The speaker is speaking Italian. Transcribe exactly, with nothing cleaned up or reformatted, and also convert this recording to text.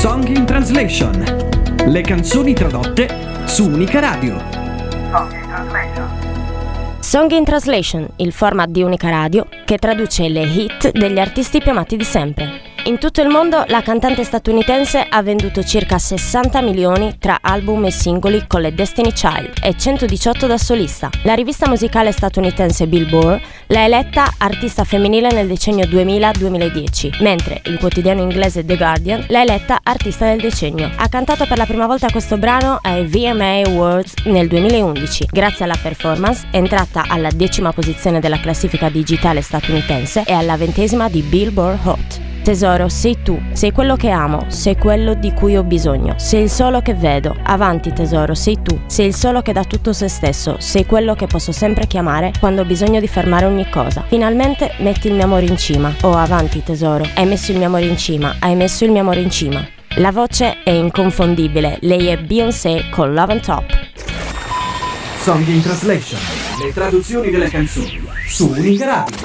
Song in Translation. Le canzoni tradotte su Unica Radio. Song in Translation. Song in Translation, il format di Unica Radio che traduce le hit degli artisti più amati di sempre. In tutto il mondo la cantante statunitense ha venduto circa sessanta milioni tra album e singoli con le Destiny Child e centodiciotto da solista. La rivista musicale statunitense Billboard l'ha eletta artista femminile nel decennio duemila duemiladieci, mentre il quotidiano inglese The Guardian l'ha eletta artista del decennio. Ha cantato per la prima volta questo brano ai V M A Awards nel duemilaundici. Grazie alla performance è entrata alla decima posizione della classifica digitale statunitense e alla ventesima di Billboard Hot. Tesoro, sei tu, sei quello che amo, sei quello di cui ho bisogno, sei il solo che vedo. Avanti tesoro, sei tu, sei il solo che dà tutto se stesso, sei quello che posso sempre chiamare quando ho bisogno di fermare ogni cosa. Finalmente metti il mio amore in cima. Oh, avanti tesoro, hai messo il mio amore in cima, hai messo il mio amore in cima. La voce è inconfondibile, lei è Beyoncé con Love on Top. Song in Translation. Le traduzioni delle canzoni su Unica Radio.